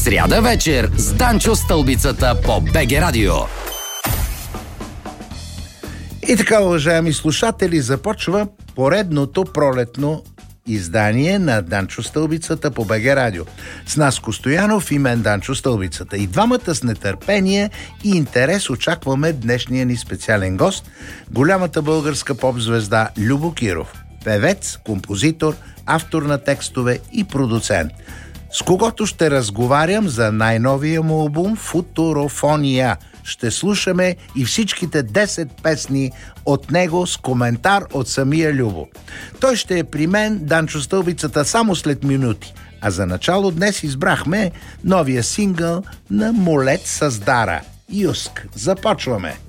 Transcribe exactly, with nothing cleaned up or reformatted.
Сряда вечер с Данчо Стълбицата по БГ Радио. И така, уважаеми слушатели, започва поредното пролетно издание на Данчо Стълбицата по БГ Радио. С нас Костоянов и мен Данчо Стълбицата. И двамата с нетърпение и интерес очакваме днешния ни специален гост, голямата българска поп-звезда Любо Киров. Певец, композитор, автор на текстове и продуцент, с когото ще разговарям за най-новия му албум «Футурофония». Ще слушаме и всичките десет песни от него с коментар от самия Любо. Той ще е при мен, Данчо Стълбицата, само след минути. А за начало днес избрахме новия сингъл на Молет Създара. Юск. Започваме!